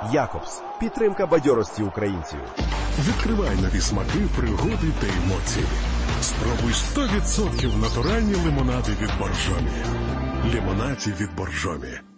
Якобс. Підтримка бадьорості українців. Відкривай нові смаки, пригоди та емоції. Спробуй 100% натуральні лимонади від Боржомі. Лимонаді від Боржомі.